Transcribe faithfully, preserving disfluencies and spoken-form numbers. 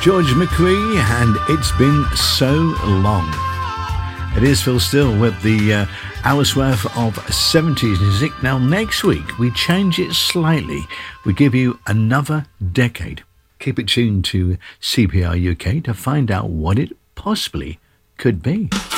George McCree and It's Been So Long. It is Phil Still with the uh, hour's worth of seventies music. Now, next week, we change it slightly. We give you another decade. Keep it tuned to C P R U K to find out what it possibly could be.